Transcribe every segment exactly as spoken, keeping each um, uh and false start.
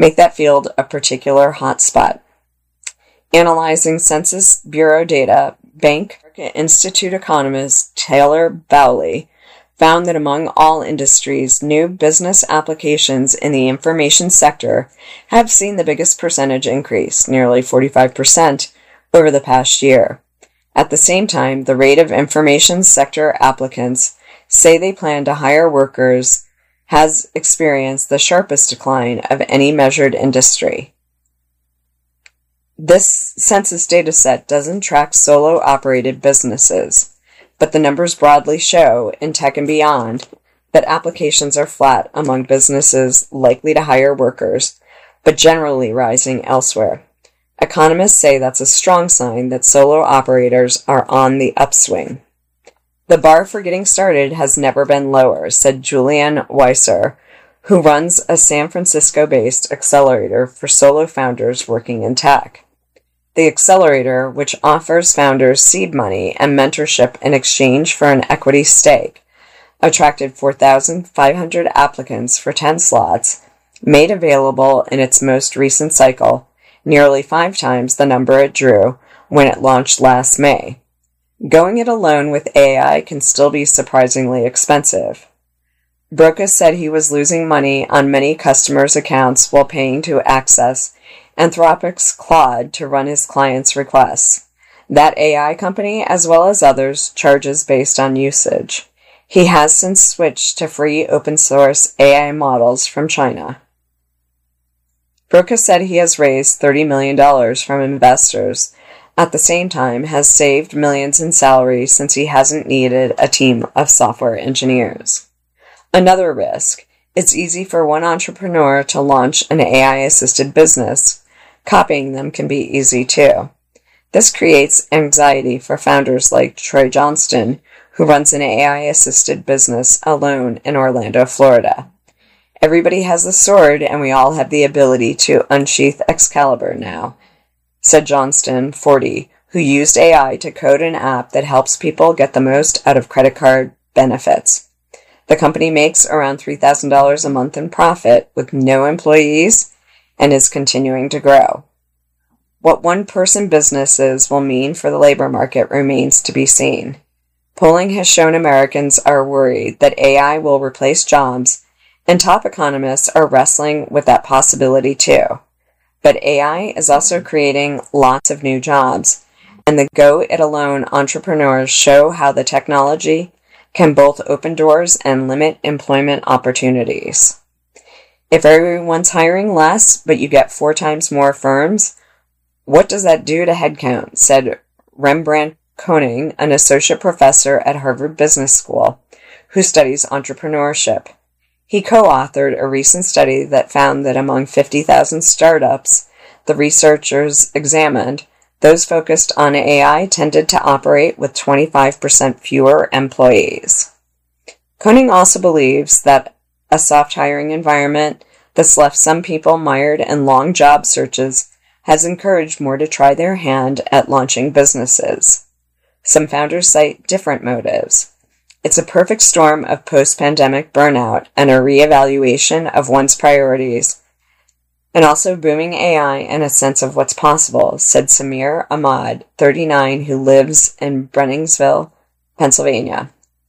make that field a particular hotspot. Analyzing Census Bureau data, Bank Institute economist Taylor Bowley found that among all industries, new business applications in the information sector have seen the biggest percentage increase, nearly forty-five percent, over the past year. At the same time, the rate of information sector applicants say they plan to hire workers has experienced the sharpest decline of any measured industry. This census dataset doesn't track solo-operated businesses, but the numbers broadly show, in tech and beyond, that applications are flat among businesses likely to hire workers, but generally rising elsewhere. Economists say that's a strong sign that solo operators are on the upswing. The bar for getting started has never been lower, said Julianne Weiser, who runs a San Francisco-based accelerator for solo founders working in tech. The accelerator, which offers founders seed money and mentorship in exchange for an equity stake, attracted four thousand five hundred applicants for ten slots, made available in its most recent cycle, nearly five times the number it drew when it launched last May. Going it alone with A I can still be surprisingly expensive. Broca said he was losing money on many customers' accounts while paying to access Anthropic's Claude to run his clients' requests. That A I company, as well as others, charges based on usage. He has since switched to free open-source A I models from China. Broca said he has raised thirty million dollars from investors. At the same time, has saved millions in salary since he hasn't needed a team of software engineers. Another risk. It's easy for one entrepreneur to launch an A I-assisted business. Copying them can be easy too. This creates anxiety for founders like Troy Johnston, who runs an A I-assisted business alone in Orlando, Florida. Everybody has a sword, and we all have the ability to unsheath Excalibur now, said Johnston, forty, who used A I to code an app that helps people get the most out of credit card benefits. The company makes around three thousand dollars a month in profit with no employees and is continuing to grow. What one-person businesses will mean for the labor market remains to be seen. Polling has shown Americans are worried that A I will replace jobs, and top economists are wrestling with that possibility too. But A I is also creating lots of new jobs, and the go-it-alone entrepreneurs show how the technology can both open doors and limit employment opportunities. If everyone's hiring less, but you get four times more firms, what does that do to headcount? Said Rembrandt Koning, an associate professor at Harvard Business School, who studies entrepreneurship. He co-authored a recent study that found that among fifty thousand startups the researchers examined, those focused on A I tended to operate with twenty-five percent fewer employees. Koning also believes that a soft hiring environment that's left some people mired in long job searches has encouraged more to try their hand at launching businesses. Some founders cite different motives. It's a perfect storm of post-pandemic burnout and a reevaluation of one's priorities, and also booming A I and a sense of what's possible, said Samir Ahmad, thirty-nine, who lives in Brenningsville, Pennsylvania.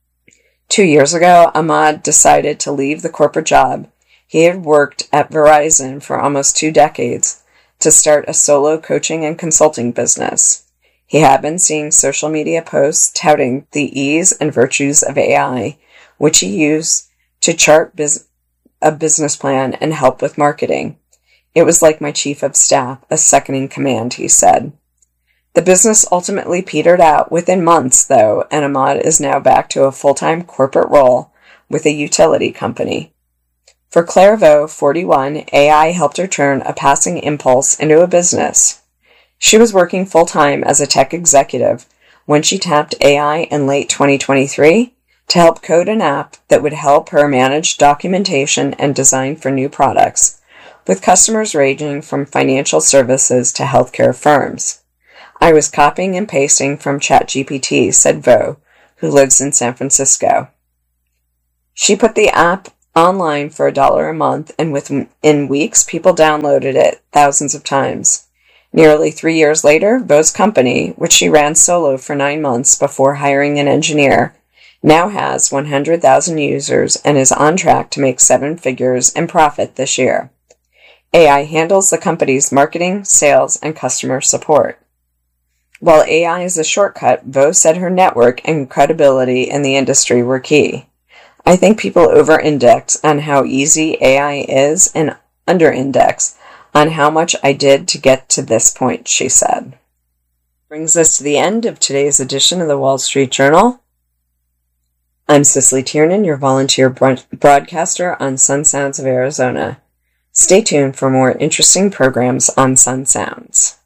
Two years ago, Ahmad decided to leave the corporate job. He had worked at Verizon for almost two decades to start a solo coaching and consulting business. He had been seeing social media posts touting the ease and virtues of A I, which he used to chart biz- a business plan and help with marketing. It was like my chief of staff, a second in command, he said. The business ultimately petered out within months, though, and Ahmad is now back to a full-time corporate role with a utility company. For Claire Vo, forty-one, A I helped her turn a passing impulse into a business. She was working full-time as a tech executive when she tapped A I in late twenty twenty-three to help code an app that would help her manage documentation and design for new products, with customers ranging from financial services to healthcare firms. I was copying and pasting from ChatGPT, said Vo, who lives in San Francisco. She put the app online for a dollar a month, and within weeks, people downloaded it thousands of times. Nearly three years later, Vo's company, which she ran solo for nine months before hiring an engineer, now has one hundred thousand users and is on track to make seven figures in profit this year. A I handles the company's marketing, sales, and customer support. While A I is a shortcut, Vo said her network and credibility in the industry were key. I think people over-index on how easy A I is and under-index on how much I did to get to this point, she said. Brings us to the end of today's edition of the Wall Street Journal. I'm Cicely Tiernan, your volunteer broadcaster on Sun Sounds of Arizona. Stay tuned for more interesting programs on Sun Sounds.